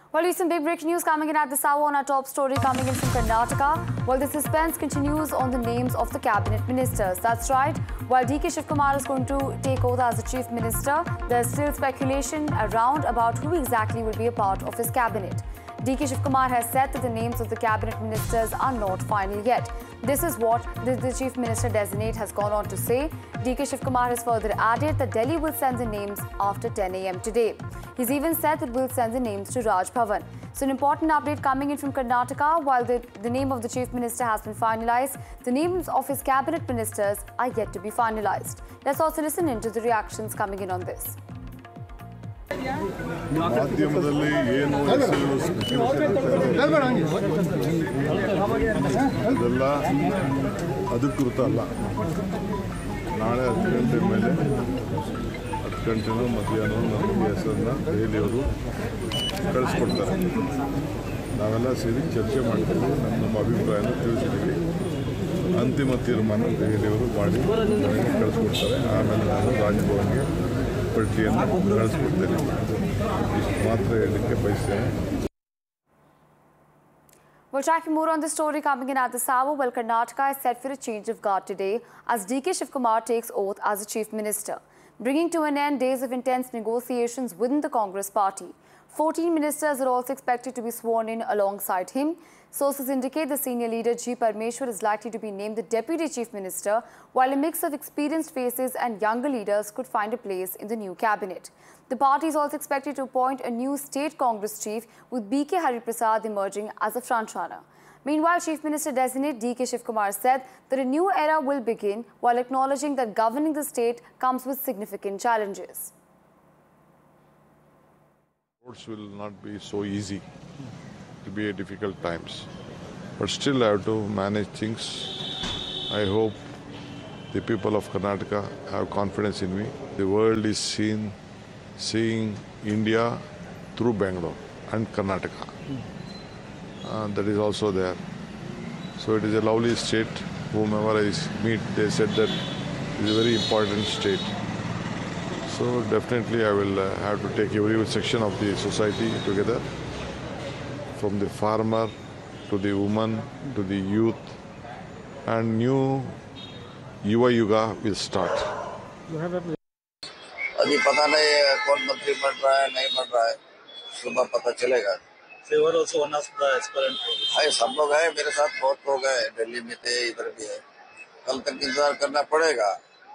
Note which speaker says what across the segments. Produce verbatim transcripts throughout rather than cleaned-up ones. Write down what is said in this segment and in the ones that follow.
Speaker 1: Well, recent big breaking news coming in at this hour on our top story coming in from Karnataka. Well, the suspense continues on the names of the cabinet ministers. That's right. While D K Shivkumar is going to take oath as the chief minister, there's still speculation around about who exactly will be a part of his cabinet. D K Shivkumar has said that the names of the cabinet ministers are not final yet. This is what the, the chief minister designate has gone on to say. D K Shivkumar has further added that Delhi will send the names after ten A M today. He's even said that we'll send the names to Raj Bhavan. So an important update coming in from Karnataka. While the, the name of the chief minister has been finalized, the names of his cabinet ministers are yet to be finalized. Let's also listen in to the reactions coming in on this.
Speaker 2: ಮಾಧ್ಯಮದಲ್ಲಿ ಏನು ಅದೆಲ್ಲ ಅಧಿಕೃತ ಅಲ್ಲ. ನಾಳೆ ಹತ್ತು ಗಂಟೆ ಮೇಲೆ ಹತ್ತು ಗಂಟೆನೂ ಮಧ್ಯಾಹ್ನ ನಮಗೆ ಹೆಸರನ್ನ ದೆಹಲಿಯವರು ಕಳಿಸ್ಕೊಡ್ತಾರೆ. ನಾವೆಲ್ಲ ಸೇರಿ ಚರ್ಚೆ ಮಾಡ್ತೀವಿ, ನಮ್ಮ ನಮ್ಮ ಅಭಿಪ್ರಾಯನ ತಿಳಿಸಿದ್ದೀವಿ. ಅಂತಿಮ ತೀರ್ಮಾನ ದೆಹಲಿಯವರು ಮಾಡಿ ನನಗೆ ಕಳಿಸ್ಕೊಡ್ತಾರೆ. ಆಮೇಲೆ ನಾನು ರಾಜಭವನ್ಗೆ ಪಟ್ಟಿಯನ್ನು ಕಳಿಸ್ಕೊಡ್ತೇನೆ. ಇಷ್ಟು ಮಾತ್ರ ಹೇಳಲಿಕ್ಕೆ ಬಯಸ್ತೇನೆ.
Speaker 1: We're tracking more on this story coming in at this hour. Well, Karnataka is set for a change of guard today as D K Shivkumar takes oath as the chief minister, bringing to an end days of intense negotiations within the Congress party. fourteen ministers are also expected to be sworn in alongside him. Sources indicate the senior leader G. Parmeshwar is likely to be named the deputy chief minister, while a mix of experienced faces and younger leaders could find a place in the new cabinet. The party is also expected to appoint a new state Congress chief, with B K Hariprasad emerging as a frontrunner. Meanwhile, Chief Minister designate D K Shivkumar said that a new era will begin, while acknowledging that governing the state comes with significant challenges.
Speaker 2: Roads will not be so easy. It will be a difficult times, but still I have to manage things. I hope the people of Karnataka have confidence in me. The world is seen, seeing India through Bangalore and Karnataka. Uh, that is also there. So it is a lovely state. Whomever I meet, they said that it is a very important state. So definitely I will uh, have to take every section of the society together, from the farmer to the woman to the youth, and new Yuva Yuga will start.
Speaker 3: अभी पता नहीं है कौन मंत्री बन रहा है नहीं बन रहा है, सुबह पता चलेगा. हाय सब लोग हैं मेरे साथ, बहुत लोग हैं, दिल्ली में थे, इधर भी है. कल तक इंतजार करना पड़ेगा.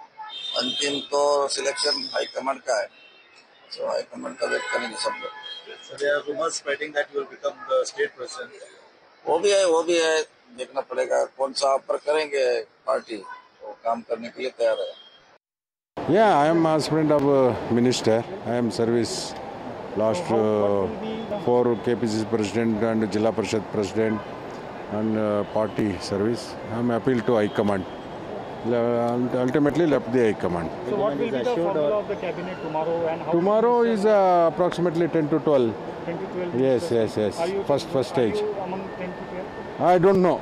Speaker 3: अंतिम तो सिलेक्शन हाई कमांड का है, सो हाई कमांड का वेट करेंगे सब लोग.
Speaker 4: So there are rumors spreading that you will become the state president.
Speaker 3: वो भी है वो भी है देखना पड़ेगा कौन सा ऑफर करेंगे पार्टी, वो काम करने के लिए तैयार है.
Speaker 5: Yeah, I am aspirant of uh, minister. I am service last uh, four K P C C president and Jilla Parishad president and uh, party service. I am appeal to High Command. Ultimately left the High Command.
Speaker 6: So what will be the formula of the cabinet tomorrow and how?
Speaker 5: Tomorrow is uh, approximately ten to twelve.
Speaker 6: ten to twelve.
Speaker 5: Yes, yes, yes. First, first stage.
Speaker 6: Are you among ten to twelve?
Speaker 5: I don't know.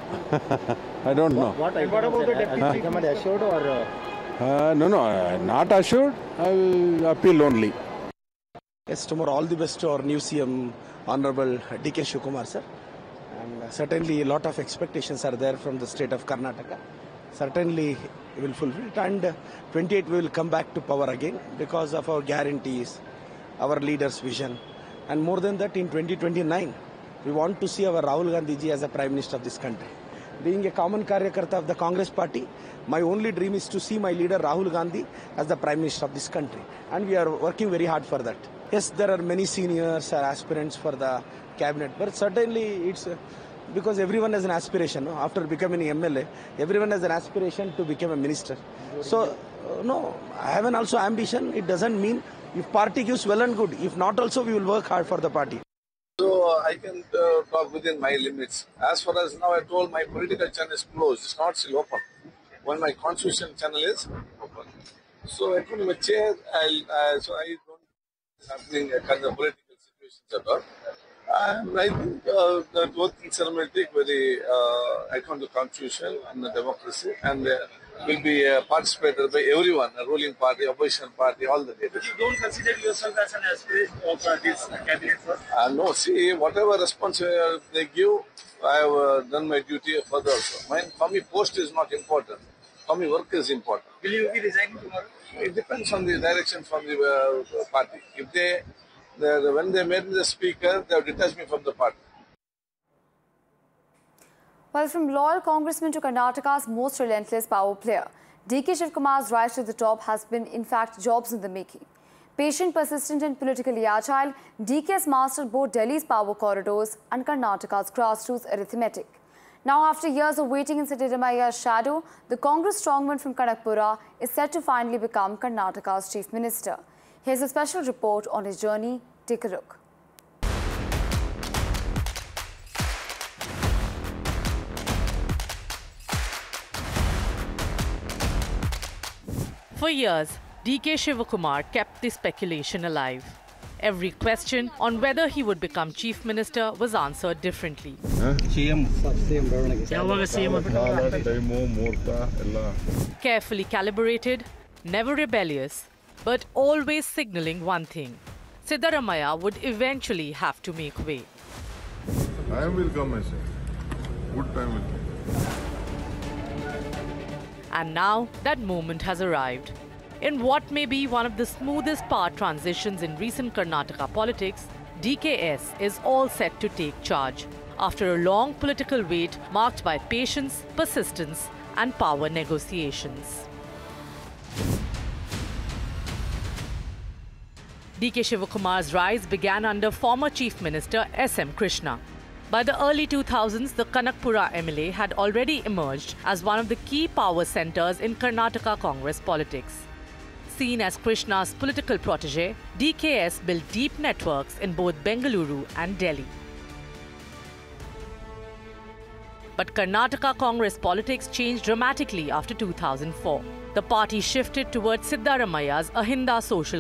Speaker 5: I don't know.
Speaker 6: What, what, what about the deputy chief minister? Assured or? Uh,
Speaker 5: Uh, no, no, uh, not assured. I will appeal only.
Speaker 7: Yes, tomorrow all the best to our new C M, Honorable D K Shivkumar, sir. And uh, certainly a lot of expectations are there from the state of Karnataka. Certainly we will fulfill it, and uh, twenty-eight we will come back to power again because of our guarantees, our leaders' vision. And more than that, in twenty twenty-nine, we want to see our Rahul Gandhi ji as the Prime Minister of this country. Being a common Karyakarta of the Congress party, my only dream is to see my leader Rahul Gandhi as the Prime Minister of this country. And we are working very hard for that. Yes, there are many seniors or aspirants for the cabinet, but certainly it's uh, because everyone has an aspiration. No? After becoming an M L A, everyone has an aspiration to become a minister. So, uh, no, I have an also ambition. It doesn't mean if party gives well and good. If not also, we will work hard for the party.
Speaker 3: So uh, I can uh, talk within my limits. As far as now, I told my political channel is closed. It's not still open. When my constitution channel is open. So I told my chair, I'll, uh, so I don't happening uh, kind of political situations at all. And I think uh, that both things are very uh, account to constitution and the democracy, and uh, will be uh, participated by everyone, a ruling party, opposition party, all the leaders.
Speaker 4: But you don't consider yourself as an aspirant of uh, this cabinet first?
Speaker 3: Uh, no, see, whatever response uh, they give, I have uh, done my duty further also. Mine, for me, post is not important. For me, work is important.
Speaker 4: Will you be resigning tomorrow?
Speaker 3: It depends on the direction from the uh, party. If they, they, when they made me the speaker, they have detached me from the party.
Speaker 1: Well, from loyal congressman to Karnataka's most relentless power player, D K Shivkumar's rise to the top has been, in fact, jobs in the making. Patient, persistent and politically agile, D K has mastered both Delhi's power corridors and Karnataka's grassroots arithmetic. Now, after years of waiting in Siddharamaia's shadow, the Congress strongman from Kanakpura is set to finally become Karnataka's chief minister. Here's a special report on his journey. Take a look.
Speaker 8: For years, D K Shivakumar kept the speculation alive. Every question on whether he would become chief minister was answered differently. Carefully calibrated, never rebellious, but always signalling one thing: Siddharamaiah would eventually have to make way.
Speaker 2: Time will come, I say. Good time will come.
Speaker 8: And now that moment has arrived. In what may be one of the smoothest power transitions in recent Karnataka politics, D K S is all set to take charge after a long political wait marked by patience, persistence and power negotiations. D K Shivakumar's rise began under former Chief Minister S M Krishna. By the early two thousands, the Kanakpura M L A had already emerged as one of the key power centres in Karnataka Congress politics. Seen as Krishna's political protege, D K S built deep networks in both Bengaluru and Delhi. But Karnataka Congress politics changed dramatically after two thousand four. The party shifted towards Siddharamaia's Ahinda social